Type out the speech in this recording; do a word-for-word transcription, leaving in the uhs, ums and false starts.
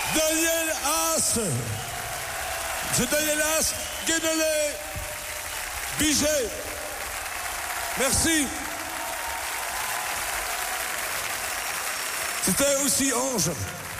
Daniel Astre. C'est Daniel Astre, Guénelé, Biget. Merci. C'était aussi Ange.